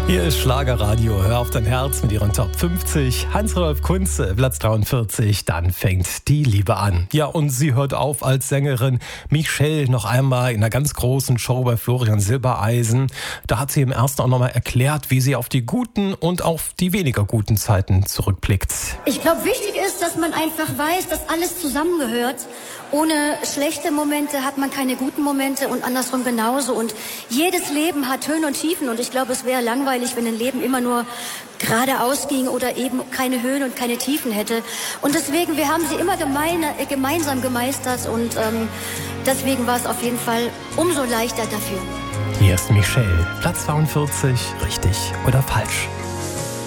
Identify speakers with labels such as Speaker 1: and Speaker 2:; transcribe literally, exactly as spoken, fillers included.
Speaker 1: Hier ist Schlagerradio, hör auf dein Herz mit ihren Top fünfzig. Hans-Rolf Kunze, Platz dreiundvierzig, dann fängt die Liebe an. Ja, und sie hört auf als Sängerin. Michelle noch einmal in einer ganz großen Show bei Florian Silbereisen. Da hat sie im ersten auch nochmal erklärt, wie sie auf die guten und auf die weniger guten Zeiten zurückblickt.
Speaker 2: Ich glaube, wichtig ist, dass man einfach weiß, dass alles zusammengehört. Ohne schlechte Momente hat man keine guten Momente und andersrum genauso. Und jedes Leben hat Höhen und Tiefen und ich glaube, es wäre langweilig, wenn ein Leben immer nur geradeaus ging oder eben keine Höhen und keine Tiefen hätte. Und deswegen, wir haben sie immer gemeine, äh, gemeinsam gemeistert und ähm, deswegen war es auf jeden Fall umso leichter dafür.
Speaker 1: Hier ist Michelle, Platz zweiundvierzig, richtig oder falsch?